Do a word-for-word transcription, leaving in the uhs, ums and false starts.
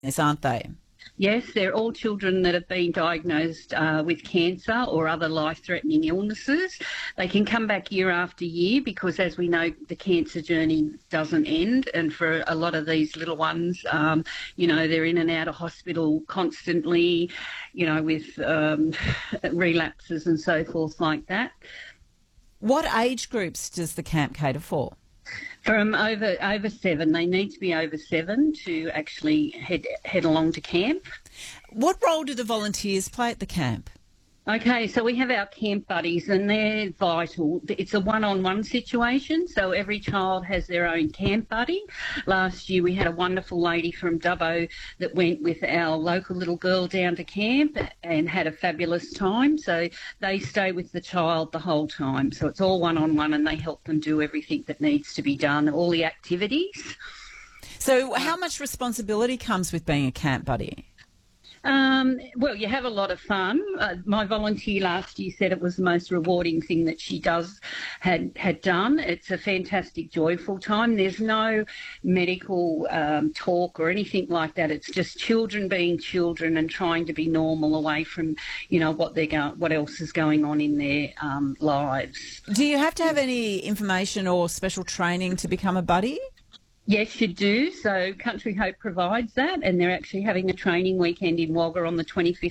this, aren't they? Yes, they're all children that have been diagnosed uh, with cancer or other life-threatening illnesses. They can come back year after year because, as we know, the cancer journey doesn't end. And for a lot of these little ones, um, you know, they're in and out of hospital constantly, you know, with um, relapses and so forth like that. What age groups does the camp cater for? From over over seven, they need to be over seven to actually head head along to camp. What role do the volunteers play at the camp? Okay, so we have our camp buddies and they're vital. It's a one-on-one situation, so every child has their own camp buddy. Last year we had a wonderful lady from Dubbo that went with our local little girl down to camp and had a fabulous time. So they stay with the child the whole time. So it's all one-on-one and they help them do everything that needs to be done, all the activities. So how much responsibility comes with being a camp buddy? Um, well, you have a lot of fun. Uh, my volunteer last year said it was the most rewarding thing that she does had had done. It's a fantastic, joyful time. There's no medical um, talk or anything like that. It's just children being children and trying to be normal away from, you know, what they're go- what else is going on in their um, lives. Do you have to have any information or special training to become a buddy? Yes, you do. So Country Hope provides that, and they're actually having a training weekend in Wagga on the twenty-fifth